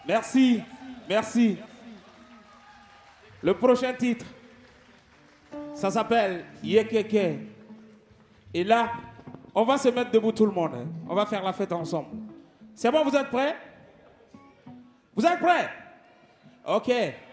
Merci, merci. Le prochain titre, ça s'appelle Yekeke. Et là, on va se mettre debout tout le monde. Hein. On va faire la fête ensemble. C'est bon, vous êtes prêts? Vous êtes prêts? Ok.